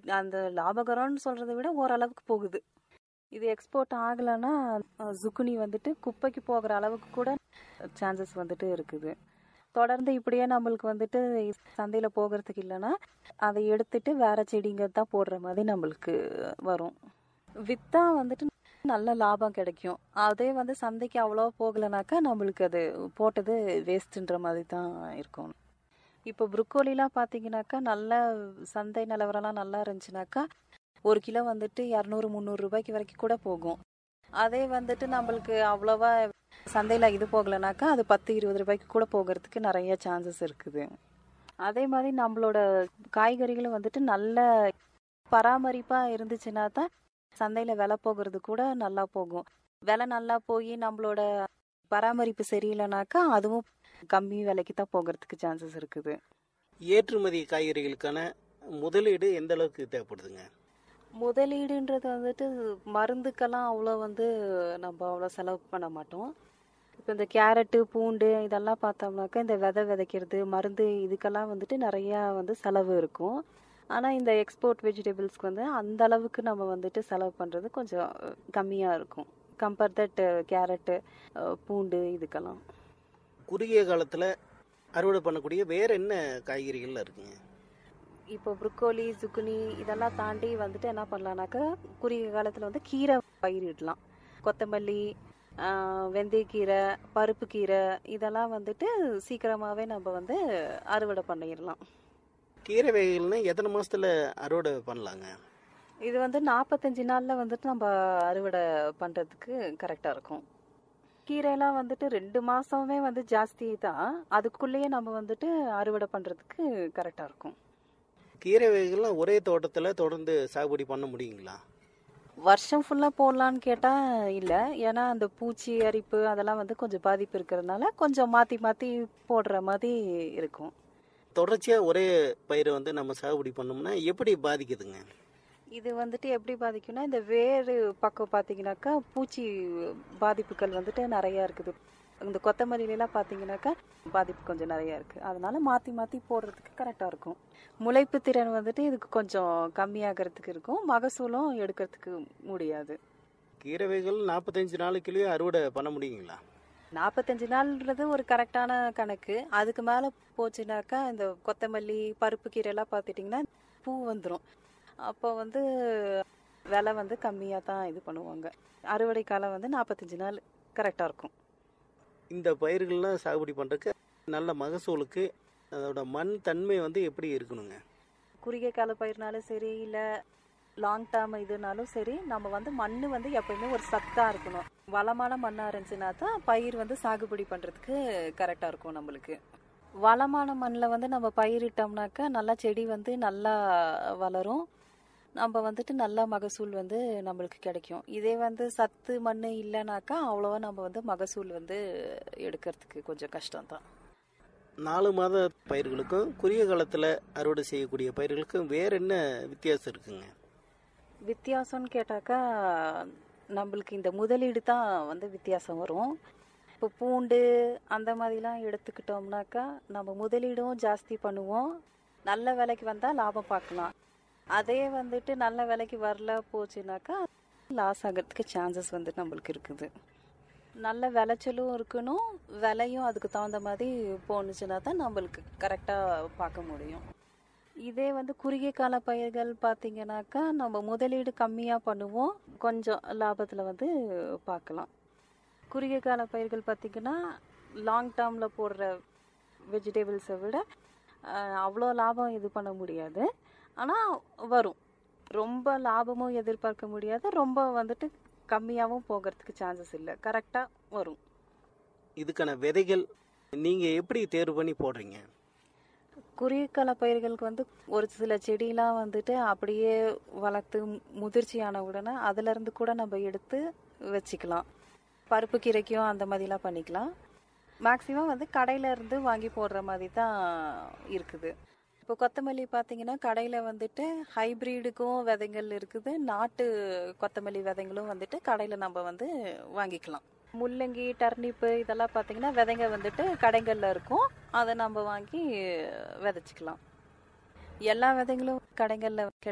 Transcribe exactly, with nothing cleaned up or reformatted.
அந்த லாபகரம்னு சொல்றதை விட ஓரளவுக்கு போகுது. இது எக்ஸ்போர்ட் ஆகலைன்னா ஜுக்குனி வந்துட்டு குப்பைக்கு போகிற அளவுக்கு கூட சான்சஸ் வந்துட்டு இருக்குது. தொடர்ந்து இப்படியே நம்மளுக்கு வந்துட்டு சந்தையில் போகிறதுக்கு இல்லைன்னா அதை எடுத்துட்டு வேற செடிங்க தான் போடுற மாதிரி நம்மளுக்கு வரும். வித்தா வந்துட்டு நல்ல லாபம் கிடைக்கும். அதே வந்து சந்தைக்கு அவ்வளோ போகலைனாக்கா நம்மளுக்கு அது போட்டது வேஸ்ட்டுன்ற மாதிரி தான் இருக்கும். இப்போ ப்ரொக்கோலிலாம் பார்த்தீங்கன்னாக்கா நல்ல சந்தை நிலவரம்லாம் நல்லா இருந்துச்சுனாக்கா ஒரு கிலோ வந்துட்டு இரநூறு முந்நூறு ரூபாய்க்கு வரைக்கும் கூட போகும். அதே வந்துட்டு நம்மளுக்கு அவ்வளோவா சந்தையில் இது போகலைனாக்கா அது பத்து இருபது ரூபாய்க்கு கூட போகிறதுக்கு நிறைய சான்சஸ் இருக்குது. அதே மாதிரி நம்மளோட காய்கறிகளும் வந்துட்டு நல்ல பராமரிப்பாக இருந்துச்சுன்னா தான் சந்தையில் விலை போகிறது கூட நல்லா போகும். விலை நல்லா போய் நம்மளோட பராமரிப்பு சரியில்லைனாக்கா அதுவும் கம்மி விலைக்கு தான் போகிறதுக்கு சான்சஸ் இருக்குது. ஏற்றுமதி காய்கறிகளுக்கான முதலீடு எந்த அளவுக்கு தேவைப்படுதுங்க? முதலீடுன்றது வந்துட்டு மருந்துக்கெல்லாம் அவ்வளோ வந்து நம்ம அவ்வளோ செலவு பண்ண மாட்டோம். இப்போ இந்த கேரட்டு பூண்டு இதெல்லாம் பார்த்தோம்னாக்கா இந்த விதை விதைக்கிறது மருந்து இதுக்கெல்லாம் வந்துட்டு நிறையா வந்து செலவு இருக்கும். ஆனால் இந்த எக்ஸ்போர்ட் வெஜிடபிள்ஸ்க்கு வந்து அந்த அளவுக்கு நம்ம வந்துட்டு செலவு பண்ணுறது கொஞ்சம் கம்மியாக இருக்கும் கம்பேர் தட் கேரட்டு பூண்டு இதுக்கெல்லாம். குறுகிய காலத்தில் அறுவடை பண்ணக்கூடிய வேற என்ன காய்கறிகள் இருக்குங்க? இப்போ ப்ரொக்கோலி ஜுக்குனி இதெல்லாம் தாண்டி வந்துட்டு என்ன பண்ணலான்னாக்கா குறுகிய காலத்தில் வந்து கீரை பயிரிடலாம். கொத்தமல்லி, வெந்தயக்கீரை, பருப்பு கீரை இதெல்லாம் வந்துட்டு சீக்கிரமாகவே நம்ம வந்து அறுவடை பண்ணிடலாம். கீரை வகைகள்னா எத்தனை மாசத்துல அறுவடை பண்ணலாங்க? இது வந்து நாற்பத்தஞ்சு நாளில் வந்துட்டு நம்ம அறுவடை பண்ணுறதுக்கு கரெக்டாக இருக்கும். கீரையெல்லாம் வந்துட்டு ரெண்டு மாதமே வந்து ஜாஸ்தி தான், அதுக்குள்ளேயே நம்ம வந்துட்டு அறுவடை பண்ணுறதுக்கு கரெக்டாக இருக்கும். கீரை வகைகள்லாம் ஒரே தோட்டத்தில் தொடர்ந்து சாகுபடி பண்ண முடியுங்களா? வருஷம் ஃபுல்லாக போடலான்னு கேட்டால் இல்லை. ஏன்னா அந்த பூச்சி அரிப்பு அதெல்லாம் வந்து கொஞ்சம் பாதிப்பு இருக்கிறதுனால கொஞ்சம் மாற்றி மாற்றி போடுற மாதிரி இருக்கும். தொடர்ச்சியாக ஒரே பயிரை வந்து நம்ம சாகுபடி பண்ணோம்னா எப்படி பாதிக்குதுங்க? இது வந்துட்டு எப்படி பாதிக்கும்னா இந்த வேறு பக்கம் பார்த்தீங்கன்னாக்கா பூச்சி பாதிப்புகள் வந்துட்டு நிறையா இருக்குது. இந்த கொத்தமல்லிலாம் பார்த்தீங்கன்னாக்கா பாதிப்பு கொஞ்சம் நிறையா இருக்குது. அதனால மாற்றி மாற்றி போடுறதுக்கு கரெக்டாக இருக்கும். முளைப்பு திறன் வந்துட்டு இதுக்கு கொஞ்சம் கம்மியாகிறதுக்கு இருக்கும், மகசூலும் எடுக்கிறதுக்கு முடியாது. கீரை வகைகள் நாற்பத்தஞ்சு நாளுக்குள்ளேயே அறுவடை பண்ண முடியுங்களா? நாற்பத்தஞ்சு நாள்ன்றது ஒரு கரெக்டான கணக்கு. அதுக்கு மேலே போச்சுனாக்கா இந்த கொத்தமல்லி பருப்பு கீரைலாம் பார்த்துட்டிங்கன்னா பூ வந்துடும். அப்போ வந்து விலை வந்து கம்மியாக தான் இது பண்ணுவாங்க. அறுவடை காலம் வந்து நாற்பத்தஞ்சு நாள் கரெக்டாக இருக்கும். இந்த பயிர்கள்லாம் சாகுபடி பண்ணுறதுக்கு நல்ல மகசூலுக்கு அதோட மண் தன்மை வந்து எப்படி இருக்கணுங்க? குறுகிய கால பயிர்னாலும் சரி இல்லை லாங் டேர்ம் இதுனாலும் சரி நம்ம வந்து மண் வந்து எப்பயுமே ஒரு சத்தாக இருக்கணும். வளமான மண்ணாக இருந்துச்சுன்னா தான் பயிர் வந்து சாகுபடி பண்ணுறதுக்கு கரெக்டாக இருக்கும். நம்மளுக்கு வளமான மண்ணில் வந்து நம்ம பயிரிட்டோம்னாக்கா நல்லா செடி வந்து நல்லா வளரும், நம்ம வந்துட்டு நல்ல மகசூல் வந்து நம்மளுக்கு கிடைக்கும். இதே வந்து சத்து மண் இல்லைனாக்கா அவ்வளோவா நம்ம வந்து மகசூல் வந்து எடுக்கிறதுக்கு கொஞ்சம் கஷ்டம்தான். நாலு மாத பயிர்களுக்கும் குறுகிய காலத்தில் அறுவடை செய்யக்கூடிய பயிர்களுக்கும் வேற என்ன வித்தியாசம் இருக்குங்க? வித்தியாசம்னு கேட்டாக்கா நம்மளுக்கு இந்த முதலீடு தான் வந்து வித்தியாசம் வரும். இப்போ பூண்டு அந்த மாதிரிலாம் எடுத்துக்கிட்டோம்னாக்கா நம்ம முதலீடும் ஜாஸ்தி பண்ணுவோம், நல்ல விலைக்கு வந்தால் லாபம் பார்க்கலாம். அதே வந்துட்டு நல்ல விலைக்கு வரல போச்சுனாக்கா லாஸ் ஆகிறதுக்கு சான்சஸ் வந்துட்டு நம்மளுக்கு இருக்குது. நல்ல விளைச்சலும் இருக்கணும், விலையும் அதுக்கு தகுந்த மாதிரி போணுச்சுன்னா தான் நம்மளுக்கு கரெக்டாக பார்க்க முடியும். இதே வந்து குறுகிய கால பயிர்கள் பார்த்தீங்கன்னாக்கா நம்ம முதலீடு கம்மியாக பண்ணுவோம், கொஞ்சம் லாபத்தில் வந்து பார்க்கலாம். குறுகிய கால பயிர்கள் பார்த்திங்கன்னா லாங் டேர்மில் போடுற வெஜிடபிள்ஸை விட அவ்வளோ லாபம் இது பண்ண முடியாது, ஆனால் வரும். ரொம்ப லாபமும் எதிர்பார்க்க முடியாது, ரொம்ப வந்துட்டு கம்மியாகவும் போகிறதுக்கு சான்சஸ் இல்லை, கரெக்டாக வரும். இதுக்கான விதைகள் நீங்கள் எப்படி தேர்வு பண்ணி போடுறீங்க? குறுகிய கால பயிர்களுக்கு வந்து ஒரு சில செடியெலாம் வந்துட்டு அப்படியே வளர்த்து முதிர்ச்சியான உடனே அதிலேருந்து கூட நம்ம எடுத்து வச்சுக்கலாம். பருப்பு கீரைக்கும் அந்த மாதிரிலாம் பண்ணிக்கலாம். மேக்ஸிமம் வந்து கடையிலேருந்து வாங்கி போடுற மாதிரி தான் இருக்குது. இப்போ கொத்தமல்லி பார்த்தீங்கன்னா கடையில் வந்துட்டு ஹைப்ரிடுக்கும் விதைகள் இருக்குது, நாட்டு கொத்தமல்லி விதைங்களும் வந்துட்டு கடையில் நம்ம வந்து வாங்கிக்கலாம். முள்ளங்கி டர்னிப்பு இதெல்லாம் பார்த்தீங்கன்னா விதைங்க வந்துட்டு கடைகளில் இருக்கும், அதை நம்ம வாங்கி விதைச்சிக்கலாம். எல்லா விதைங்களும் கடைகளில்